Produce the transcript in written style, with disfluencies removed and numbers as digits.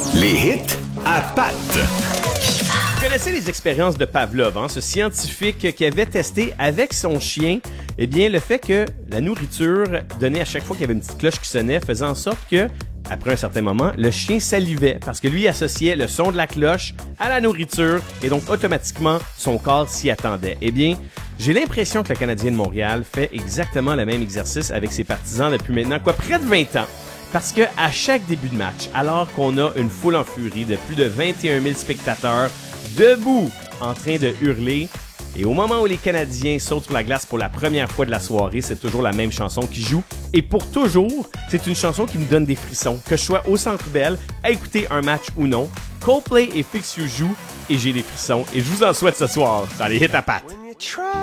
Les hits à pattes. Vous connaissez les expériences de Pavlov, ce scientifique qui avait testé avec son chien, le fait que la nourriture donnée à chaque fois qu'il y avait une petite cloche qui sonnait faisait en sorte que, après un certain moment, le chien salivait parce que lui associait le son de la cloche à la nourriture et donc automatiquement son corps s'y attendait. J'ai l'impression que le Canadien de Montréal fait exactement le même exercice avec ses partisans depuis maintenant près de 20 ans. Parce que à chaque début de match, alors qu'on a une foule en furie de plus de 21 000 spectateurs debout en train de hurler, et au moment où les Canadiens sautent sur la glace pour la première fois de la soirée, c'est toujours la même chanson qui joue. Et pour toujours, c'est une chanson qui me donne des frissons. Que je sois au Centre Bell, à écouter un match ou non, Coldplay et Fix You jouent et j'ai des frissons. Et je vous en souhaite ce soir dans les hits à pattes.